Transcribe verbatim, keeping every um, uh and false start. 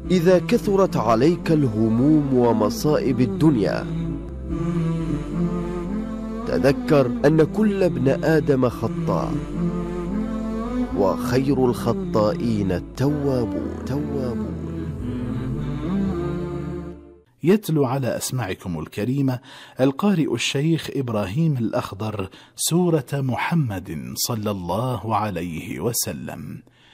إذا كثرت عليك الهموم ومصائب الدنيا، تذكر أن كل ابن آدم خطاء، وخير الخطائين التوابون. توابون. يتلو على أسماعكم الكريمة القارئ الشيخ إبراهيم الأخضر سورة محمد صلى الله عليه وسلم.